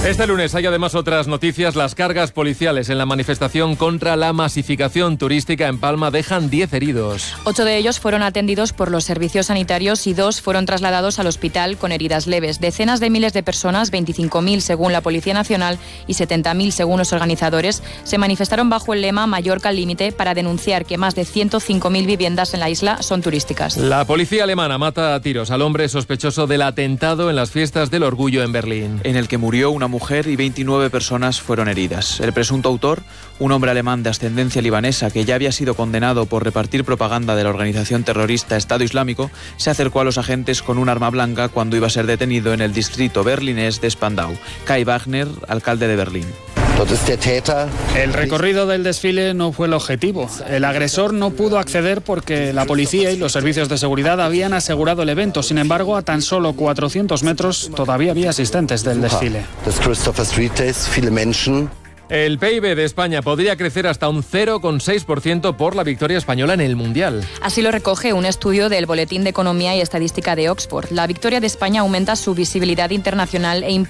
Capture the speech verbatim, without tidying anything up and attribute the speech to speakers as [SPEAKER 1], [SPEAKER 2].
[SPEAKER 1] Este lunes hay además otras noticias. Las cargas policiales en la manifestación contra la masificación turística en Palma dejan diez heridos.
[SPEAKER 2] Ocho de ellos fueron atendidos por los servicios sanitarios y dos fueron trasladados al hospital con heridas leves. Decenas de miles de personas, veinticinco mil según la Policía Nacional y setenta mil según los organizadores, se manifestaron bajo el lema Mallorca al límite para denunciar que más de ciento cinco mil viviendas en la isla son turísticas.
[SPEAKER 1] La policía alemana mata a tiros al hombre sospechoso del atentado en las fiestas del orgullo en Berlín,
[SPEAKER 3] en el que murió una mujer mujer y veintinueve personas fueron heridas. El presunto autor, un hombre alemán de ascendencia libanesa que ya había sido condenado por repartir propaganda de la organización terrorista Estado Islámico, se acercó a los agentes con un arma blanca cuando iba a ser detenido en el distrito berlinés de Spandau. Kai Wagner, alcalde de Berlín.
[SPEAKER 4] El recorrido del desfile no fue el objetivo. El agresor no pudo acceder porque la policía y los servicios de seguridad habían asegurado el evento. Sin embargo, a tan solo cuatrocientos metros todavía había asistentes del desfile.
[SPEAKER 1] El P I B de España podría crecer hasta un cero coma seis por ciento por la victoria española en el Mundial.
[SPEAKER 2] Así lo recoge un estudio del Boletín de Economía y Estadística de Oxford. La victoria de España aumenta su visibilidad internacional e